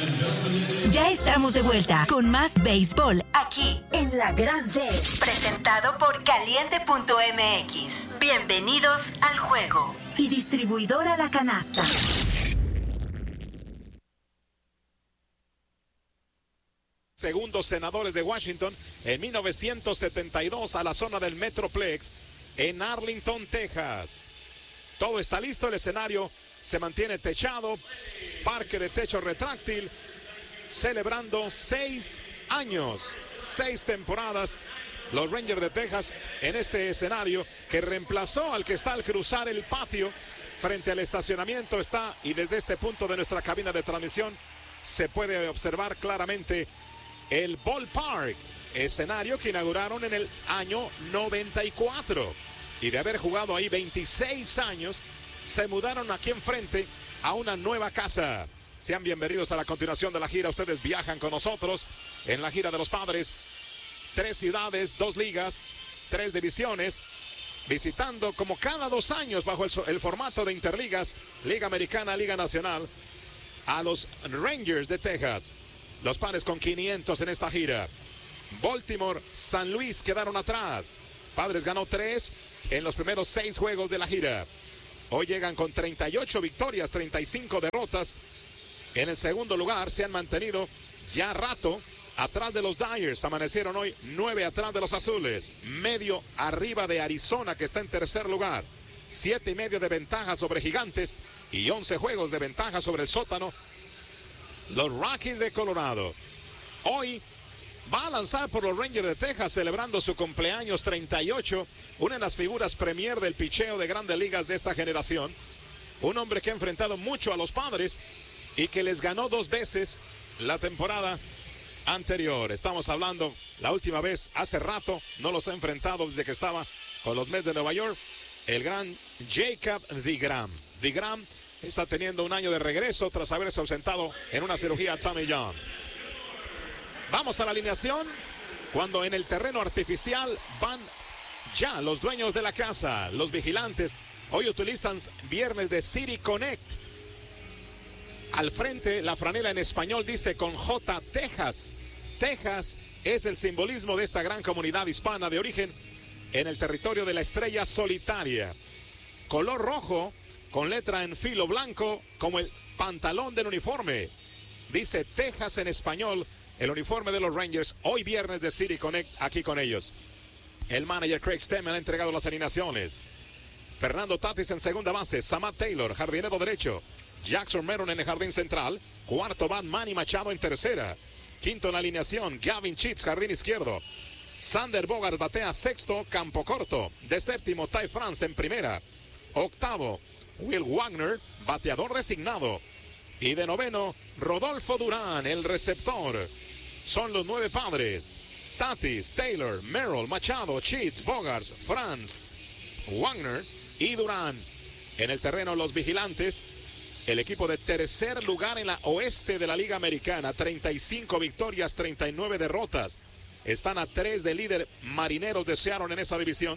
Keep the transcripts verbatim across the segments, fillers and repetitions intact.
Ya estamos de vuelta con más béisbol aquí en La Grande. Presentado por Caliente punto M X. Bienvenidos al juego. Y distribuidora La Canasta. Segundos senadores de Washington en mil novecientos setenta y dos a la zona del Metroplex en Arlington, Texas. Todo está listo, el escenario se mantiene techado, parque de techo retráctil, celebrando seis años, seis temporadas, los Rangers de Texas en este escenario que reemplazó al que está al cruzar el patio frente al estacionamiento está, y desde este punto de nuestra cabina de transmisión se puede observar claramente el ballpark, escenario que inauguraron en el año noventa y cuatro, y de haber jugado ahí veintiséis años, se mudaron aquí enfrente a una nueva casa. Sean bienvenidos a la continuación de la gira. Ustedes viajan con nosotros en la gira de los Padres. Tres ciudades, dos ligas, tres divisiones, visitando como cada dos años bajo el, el formato de interligas, Liga Americana, Liga Nacional, a los Rangers de Texas. Los Padres con quinientos en esta gira. Baltimore, San Luis quedaron atrás. Padres ganó tres en los primeros seis juegos de la gira. Hoy llegan con treinta y ocho victorias, treinta y cinco derrotas. En el segundo lugar se han mantenido ya rato atrás de los Dyers. Amanecieron hoy nueve atrás de los Azules. Medio arriba de Arizona, que está en tercer lugar. Siete y medio de ventaja sobre Gigantes y once juegos de ventaja sobre el sótano, los Rockies de Colorado. Hoy va a lanzar por los Rangers de Texas, celebrando su cumpleaños treinta y ocho. Una de las figuras premier del picheo de grandes ligas de esta generación. Un hombre que ha enfrentado mucho a los Padres y que les ganó dos veces la temporada anterior. Estamos hablando la última vez hace rato, no los ha enfrentado desde que estaba con los Mets de Nueva York, el gran Jacob deGrom. deGrom está teniendo un año de regreso tras haberse ausentado en una cirugía Tommy John. Vamos a la alineación cuando en el terreno artificial van ya los dueños de la casa, los vigilantes. Hoy utilizan viernes de City Connect. Al frente, la franela en español dice con J, Texas. Texas es el simbolismo de esta gran comunidad hispana de origen en el territorio de la estrella solitaria. Color rojo con letra en filo blanco como el pantalón del uniforme. Dice Texas en español, el uniforme de los Rangers. Hoy viernes de City Connect aquí con ellos. El manager Craig Stemmen ha entregado las alineaciones. Fernando Tatis en segunda base, Samad Taylor, jardinero derecho. Jackson Meron en el jardín central. Cuarto bat Manny Machado en tercera. Quinto en la alineación Gavin Sheets, jardín izquierdo. Sander Bogart batea sexto, campo corto. De séptimo Ty France en primera. Octavo Will Wagner, bateador designado. Y de noveno Rodolfo Durán, el receptor. Son los nueve Padres. Tatis, Taylor, Merrill, Machado, Sheets, Bogart, France, Wagner y Durán. En el terreno los vigilantes. El equipo de tercer lugar en la oeste de la Liga Americana. treinta y cinco victorias, treinta y nueve derrotas. Están a tres del líder Marineros de Seattle en esa división.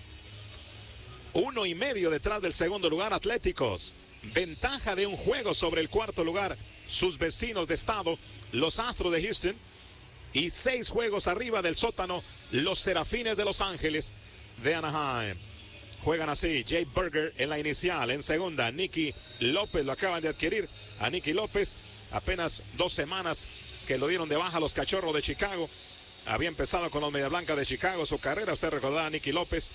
Uno y medio detrás del segundo lugar Atléticos. Ventaja de un juego sobre el cuarto lugar sus vecinos de estado, los Astros de Houston. Y seis juegos arriba del sótano los Serafines de Los Ángeles de Anaheim. Juegan así, Jay Burger en la inicial, en segunda, Nicky López, lo acaban de adquirir a Nicky López, apenas dos semanas que lo dieron de baja los Cachorros de Chicago, había empezado con los Medias Blancas de Chicago su carrera, usted recordará a Nicky López,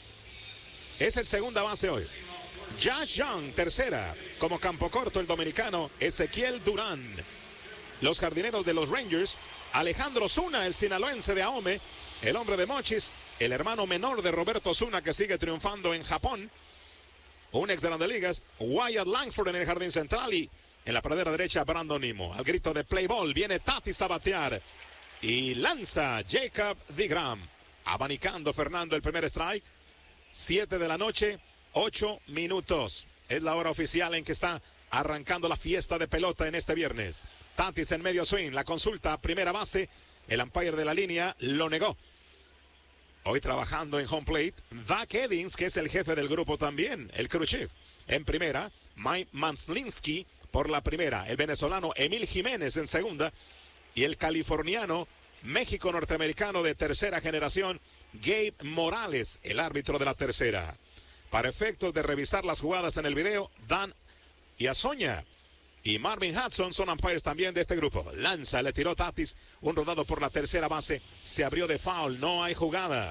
es el segunda base hoy. Josh Young, tercera, como campo corto el dominicano Ezequiel Durán. Los jardineros de los Rangers, Alejandro Zuna, el sinaloense de Ahome, el hombre de Mochis, el hermano menor de Roberto Zuna que sigue triunfando en Japón, un ex de Grandes Ligas, Wyatt Langford en el jardín central y en la pradera derecha Brandon Nimmo. Al grito de play ball viene Tatis a batear y lanza Jacob deGrom, abanicando Fernando el primer strike. Siete de la noche, ocho minutos. Es la hora oficial en que está arrancando la fiesta de pelota en este viernes. Tatis en medio swing, la consulta, primera base. El umpire de la línea lo negó. Hoy trabajando en home plate, Zach Edins, que es el jefe del grupo también, el crew chief. En primera, Mike Manslinsky, por la primera. El venezolano Emil Jiménez en segunda. Y el californiano, México-norteamericano de tercera generación, Gabe Morales, el árbitro de la tercera. Para efectos de revisar las jugadas en el video, Dan Iazoña y Marvin Hudson son umpires también de este grupo. Lanza, le tiró Tatis, un rodado por la tercera base, se abrió de foul, no hay jugada.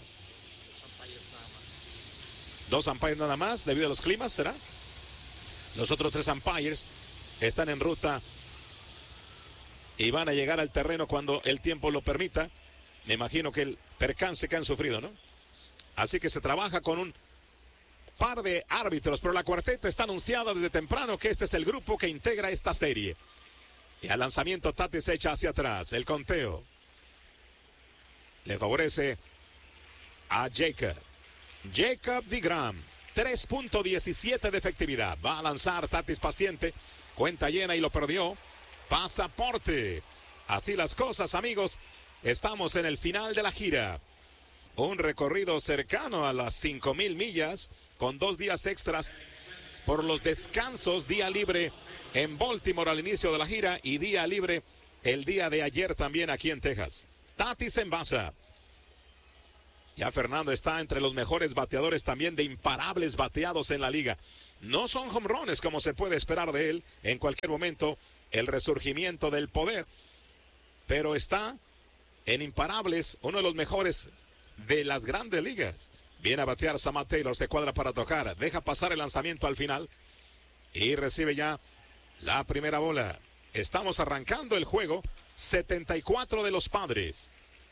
Dos umpires nada más, debido a los climas, ¿será? Los otros tres umpires están en ruta y van a llegar al terreno cuando el tiempo lo permita. Me imagino que el percance que han sufrido, ¿no? Así que se trabaja con un par de árbitros, pero la cuarteta está anunciada desde temprano que este es el grupo que integra esta serie. Y al lanzamiento Tatis se echa hacia atrás. El conteo le favorece a Jacob. Jacob deGrom, tres punto diecisiete de efectividad. Va a lanzar Tatis paciente. Cuenta llena y lo perdió. Pasaporte. Así las cosas, amigos. Estamos en el final de la gira. Un recorrido cercano a las cinco mil millas con dos días extras por los descansos. Día libre en Baltimore al inicio de la gira y día libre el día de ayer también aquí en Texas. Tatis en base. Ya Fernando está entre los mejores bateadores también de imparables bateados en la liga. No son home runs como se puede esperar de él en cualquier momento, el resurgimiento del poder, pero está en imparables, uno de los mejores de las grandes ligas. Viene a batear Samad Taylor, se cuadra para tocar, deja pasar el lanzamiento al final y recibe ya la primera bola. Estamos arrancando el juego, setenta y cuatro de los Padres.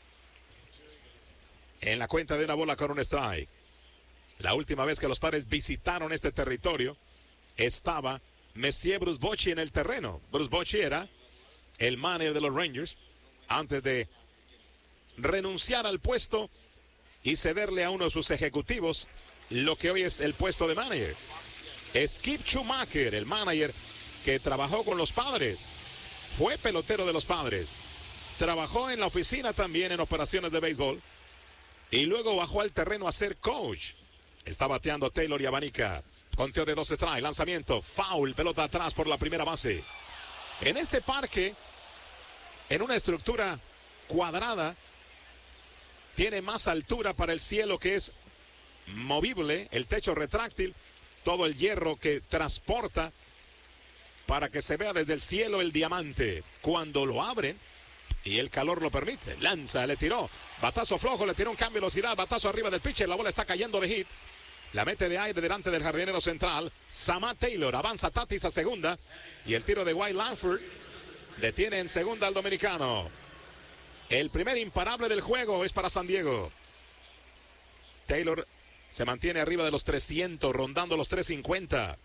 En la cuenta de una bola con un strike. La última vez que los Padres visitaron este territorio estaba Messier Bruce Bochy en el terreno. Bruce Bochy era el manager de los Rangers antes de renunciar al puesto y cederle a uno de sus ejecutivos lo que hoy es el puesto de manager. Skip Schumacher, el manager que trabajó con los Padres, fue pelotero de los Padres, trabajó en la oficina también en operaciones de béisbol y luego bajó al terreno a ser coach. Está bateando Taylor y abanica. Conteo de dos strikes, lanzamiento, foul, pelota atrás por la primera base. En este parque, en una estructura cuadrada, tiene más altura para el cielo que es movible, el techo retráctil, todo el hierro que transporta para que se vea desde el cielo el diamante. Cuando lo abren y el calor lo permite, lanza, le tiró, batazo flojo, le tiró un cambio de velocidad, batazo arriba del pitcher, la bola está cayendo de hit. La mete de aire delante del jardinero central. Samad Taylor, avanza Tatis a segunda. Y el tiro de White Langford detiene en segunda al dominicano. El primer imparable del juego es para San Diego. Taylor se mantiene arriba de los trescientos, rondando los trescientos cincuenta.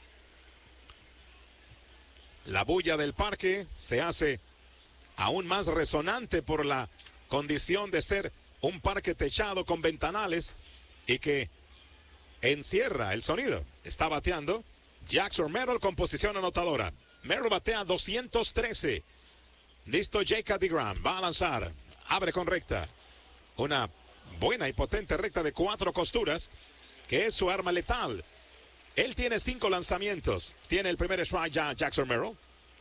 La bulla del parque se hace aún más resonante por la condición de ser un parque techado con ventanales y que encierra el sonido. Está bateando Jackson Merrill con posición anotadora. Merrill batea doscientos trece. Listo Jacob deGrom. Va a lanzar. Abre con recta. Una buena y potente recta de cuatro costuras, que es su arma letal. Él tiene cinco lanzamientos. Tiene el primer strike ya Jackson Merrill.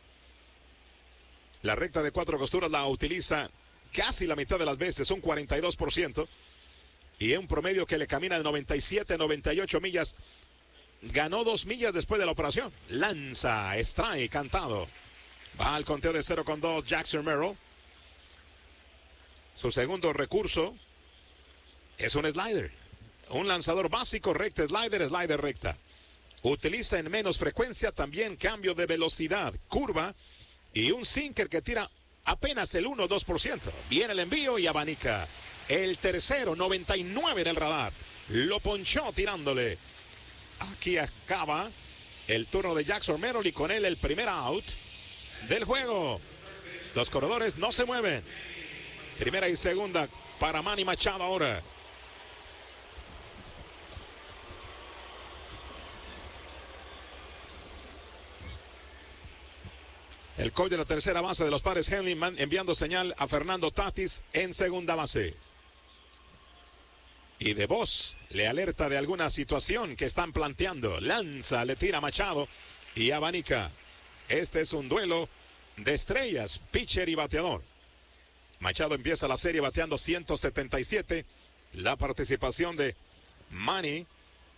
La recta de cuatro costuras la utiliza casi la mitad de las veces, un cuarenta y dos por ciento. Y un promedio que le camina de noventa y siete, noventa y ocho millas. Ganó dos millas después de la operación. Lanza, strike, cantado. Va al conteo de cero con dos Jackson Merrill. Su segundo recurso es un slider. Un lanzador básico, recta, slider, slider, recta. Utiliza en menos frecuencia también cambio de velocidad, curva y un sinker que tira apenas el uno o dos por ciento. Viene el envío y abanica. El tercero, noventa y nueve en el radar. Lo ponchó tirándole. Aquí acaba el turno de Jackson Merrill y con él el primer out del juego. Los corredores no se mueven. Primera y segunda para Manny Machado ahora. El coach de la tercera base de los Padres, Henley, enviando señal a Fernando Tatis en segunda base. Y de voz le alerta de alguna situación que están planteando. Lanza, le tira Machado y abanica. Este es un duelo de estrellas, pitcher y bateador. Machado empieza la serie bateando ciento setenta y siete. La participación de Manny,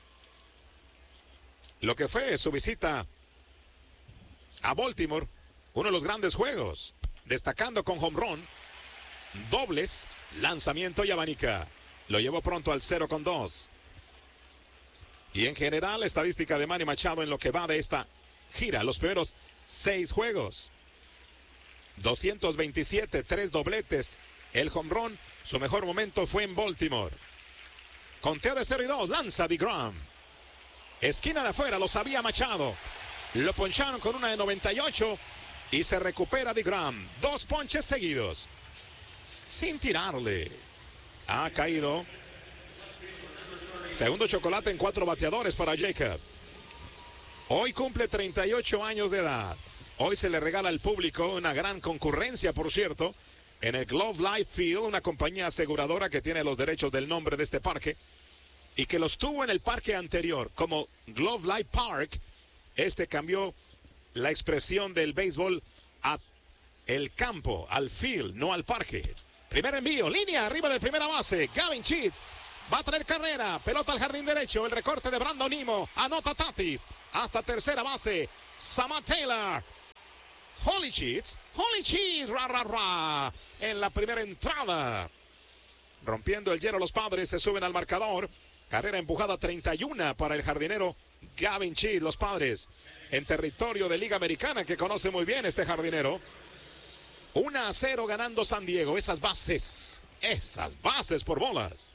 lo que fue su visita a Baltimore, uno de los grandes juegos, destacando con home run, dobles, lanzamiento y abanica. Lo llevó pronto al cero con dos. Y en general, la estadística de Manny Machado en lo que va de esta gira, los primeros seis juegos. doscientos veintisiete, tres dobletes, el home run. Su mejor momento fue en Baltimore. Conteo de cero y dos, lanza DeGrom. Esquina de afuera, lo sabía Machado. Lo poncharon con una de noventa y ocho y se recupera DeGrom. Dos ponches seguidos, sin tirarle. Ha caído. Segundo chocolate en cuatro bateadores para Jacob. Hoy cumple treinta y ocho años de edad. Hoy se le regala al público una gran concurrencia, por cierto, en el Globe Life Field, una compañía aseguradora que tiene los derechos del nombre de este parque y que los tuvo en el parque anterior como Globe Life Park. Este cambió la expresión del béisbol a el campo, al field, no al parque. Primer envío, línea arriba de primera base. Gavin Sheets va a traer carrera, pelota al jardín derecho, el recorte de Brandon Nimmo, anota Tatis, hasta tercera base, Samad Taylor. Holy Sheets, Holy Sheets, ra, ra, ra, en la primera entrada. Rompiendo el hielo, los Padres se suben al marcador. Carrera empujada treinta y uno para el jardinero Gavin Sheets. Los Padres en territorio de Liga Americana, que conoce muy bien este jardinero. uno a cero ganando San Diego. Esas bases, esas bases por bolas.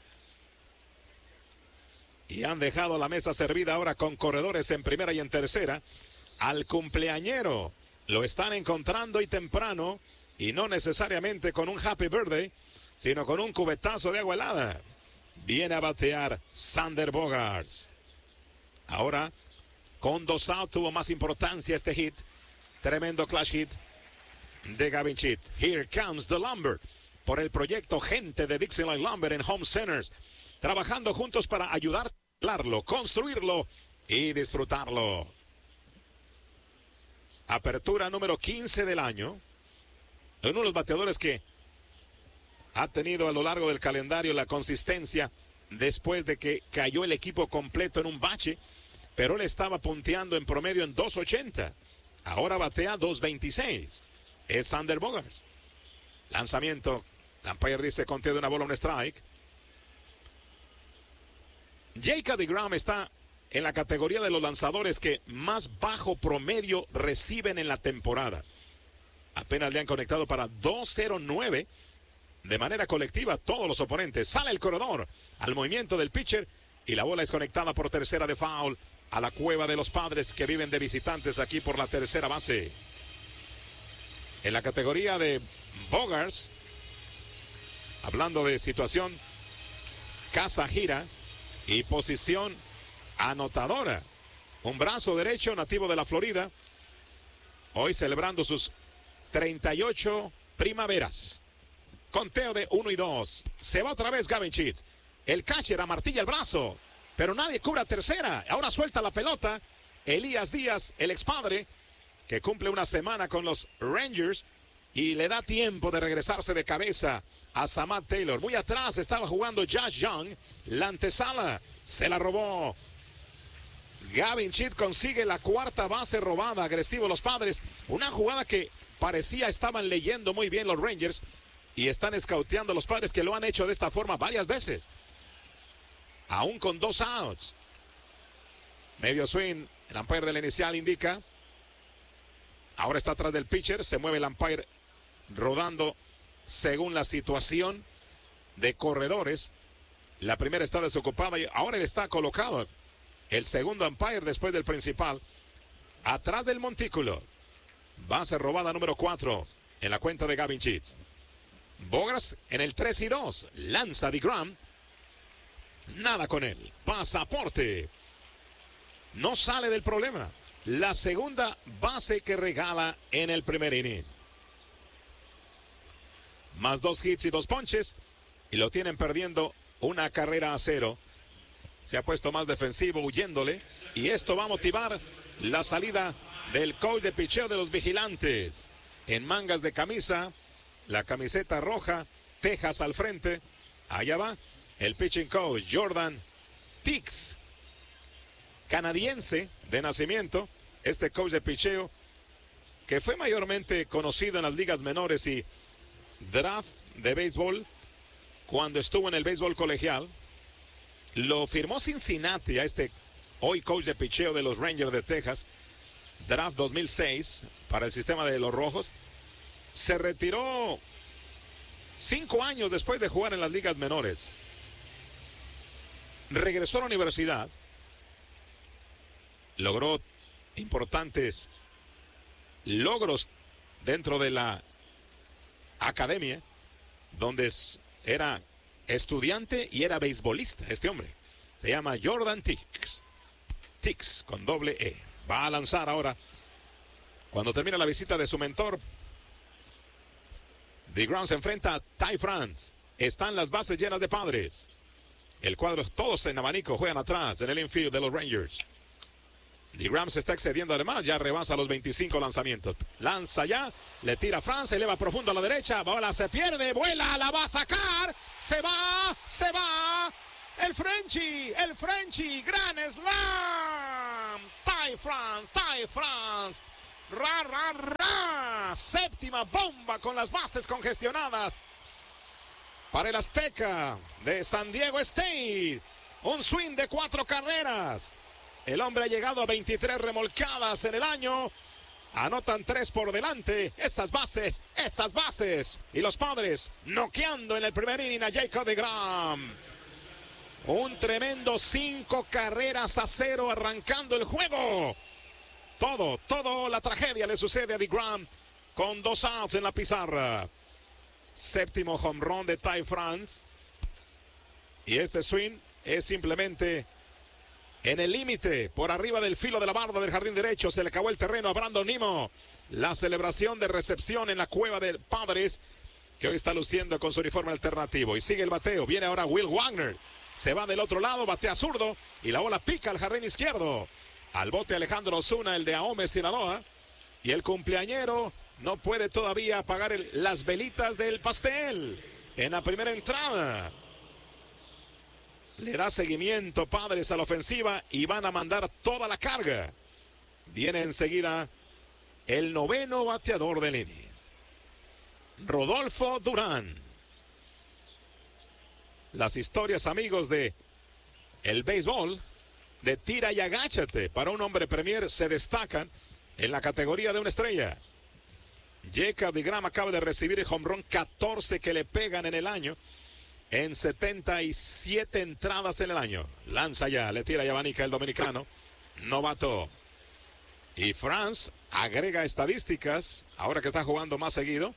Y han dejado la mesa servida ahora con corredores en primera y en tercera. Al cumpleañero lo están encontrando y temprano, y no necesariamente con un happy birthday, sino con un cubetazo de agua helada. Viene a batear Xander Bogaerts. Ahora, con dos out, tuvo más importancia este hit. Tremendo clash hit de Gavin Sheets. Here comes the lumber. Por el proyecto Gente de Dixieland Lumber en Home Centers. Trabajando juntos para ayudar a arreglarlo, construirlo y disfrutarlo. Apertura número quince del año. Uno de los bateadores que ha tenido a lo largo del calendario la consistencia después de que cayó el equipo completo en un bache, pero él estaba punteando en promedio en dos ochenta. Ahora batea dos veintiséis. Es Xander Bogaerts. Lanzamiento. El umpire dice conteo de una bola, un strike. Jacob deGrom está en la categoría de los lanzadores que más bajo promedio reciben en la temporada. Apenas le han conectado para dos cero nueve de manera colectiva todos los oponentes. Sale el corredor al movimiento del pitcher y la bola es conectada por tercera de foul a la cueva de los Padres, que viven de visitantes aquí por la tercera base. En la categoría de Bogaerts, hablando de situación casa gira y posición anotadora, un brazo derecho nativo de la Florida, hoy celebrando sus treinta y ocho primaveras. Conteo de uno y dos. Se va otra vez Gavin Sheets. El catcher amartilla el brazo, pero nadie cubre a tercera. Ahora suelta la pelota Elías Díaz, el expadre, que cumple una semana con los Rangers y le da tiempo de regresarse de cabeza a Samad Taylor. Muy atrás estaba jugando Josh Young. La antesala se la robó. Gavin Sheets consigue la cuarta base robada. Agresivo los Padres. Una jugada que parecía estaban leyendo muy bien los Rangers y están escauteando los Padres, que lo han hecho de esta forma varias veces. Aún con dos outs. Medio swing. El umpire de la inicial indica. Ahora está atrás del pitcher. Se mueve el umpire rodando según la situación de corredores. La primera está desocupada y ahora él está colocado. El segundo umpire después del principal. Atrás del montículo. Base robada número cuatro en la cuenta de Gavin Sheets. Bogaerts en el tres y dos. Lanza DeGrom. Nada con él. Pasaporte. No sale del problema. La segunda base que regala en el primer inning. Más dos hits y dos ponches. Y lo tienen perdiendo una carrera a cero. Se ha puesto más defensivo huyéndole. Y esto va a motivar la salida del coach de picheo de los Vigilantes. En mangas de camisa, la camiseta roja, Texas al frente. Allá va el pitching coach Jordan Tix, canadiense de nacimiento. Este coach de picheo que fue mayormente conocido en las ligas menores y draft de béisbol cuando estuvo en el béisbol colegial. Lo firmó Cincinnati a este hoy coach de picheo de los Rangers de Texas. Draft dos mil seis para el sistema de los Rojos. Se retiró cinco años después de jugar en las ligas menores. Regresó a la universidad. Logró importantes logros dentro de la academia, donde era estudiante y era beisbolista. Este hombre se llama Jordan Tix. Tix con doble E. Va a lanzar ahora. Cuando termina la visita de su mentor, DeGrom se enfrenta a Ty France. Están las bases llenas de padres. El cuadro, todos en abanico, juegan atrás en el infield de los Rangers. DeGrom se está excediendo además, ya rebasa los veinticinco lanzamientos. Lanza ya, le tira a France, eleva profundo a la derecha, bola se pierde, vuela, la va a sacar, se va, se va. El Frenchie, el Frenchie, gran slam. Ty France, Ty France. Ra, ra, ra. Séptima bomba con las bases congestionadas para el Azteca de San Diego State. Un swing de cuatro carreras. El hombre ha llegado a veintitrés remolcadas en el año. Anotan tres por delante. Esas bases, esas bases. Y los Padres noqueando en el primer inning a Jacob DeGrom. Un tremendo cinco carreras a cero arrancando el juego. Todo, todo la tragedia le sucede a DeGrom con dos outs en la pizarra. Séptimo home run de Ty France. Y este swing es simplemente en el límite, por arriba del filo de la barda del jardín derecho. Se le acabó el terreno a Brandon Nimmo. La celebración de recepción en la cueva de Padres, que hoy está luciendo con su uniforme alternativo. Y sigue el bateo. Viene ahora Will Wagner. Se va del otro lado, batea zurdo y la bola pica al jardín izquierdo. Al bote Alejandro Osuna, el de Ahome, Sinaloa. Y el cumpleañero no puede todavía apagar el, las velitas del pastel en la primera entrada. Le da seguimiento Padres a la ofensiva y van a mandar toda la carga. Viene enseguida el noveno bateador del inning, Rodolfo Durán. Las historias, amigos, de el béisbol, de tira y agáchate para un hombre premier, se destacan en la categoría de una estrella. Jacob DeGrom acaba de recibir el home run catorce que le pegan en el año, en setenta y siete entradas en el año. Lanza ya, le tira y abanica el dominicano, novato. Y France agrega estadísticas, ahora que está jugando más seguido.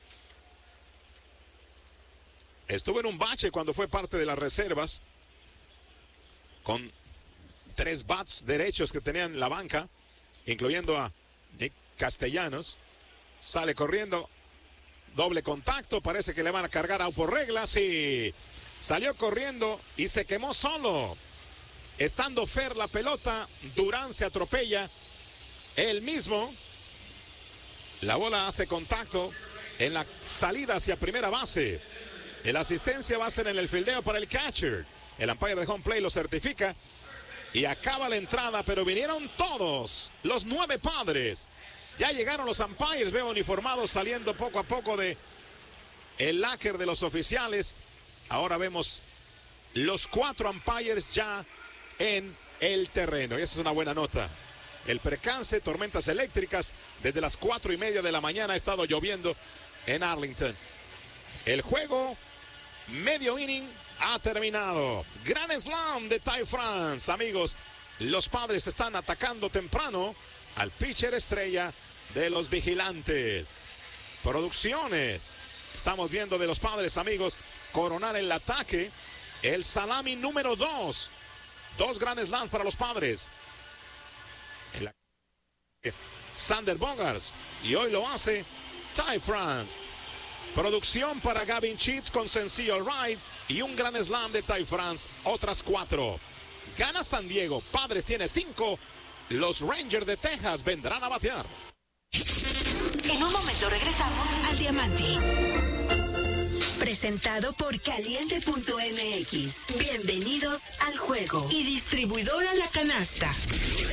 Estuvo en un bache cuando fue parte de las reservas, con tres bats derechos que tenían la banca, incluyendo a Nick Castellanos. Sale corriendo, doble contacto, parece que le van a cargar a por reglas y salió corriendo y se quemó solo. Estando fair la pelota, Durán se atropella él mismo. La bola hace contacto en la salida hacia primera base. La asistencia va a ser en el fildeo para el catcher. El umpire de home play lo certifica y acaba la entrada, pero vinieron todos los nueve Padres. Ya llegaron los umpires, veo uniformados saliendo poco a poco de el láquer de los oficiales. Ahora vemos los cuatro umpires ya en el terreno y esa es una buena nota. El percance, tormentas eléctricas, desde las cuatro y media de la mañana ha estado lloviendo en Arlington. El juego, medio inning, ha terminado. Gran slam de Ty France, amigos. Los Padres están atacando temprano al pitcher estrella de los Vigilantes. Producciones. Estamos viendo de los Padres, amigos, coronar el ataque. El salami número dos. Dos Grand Slams para los Padres. El... Sander Bogaerts. Y hoy lo hace Ty France. Producción para Gavin Sheets con sencillo right y un gran slam de Ty France. Otras cuatro. Gana San Diego. Padres tiene cinco. Los Rangers de Texas vendrán a batear. En un momento regresamos al Diamante. Presentado por Caliente punto M X. Bienvenidos al juego. Y distribuidora La Canasta.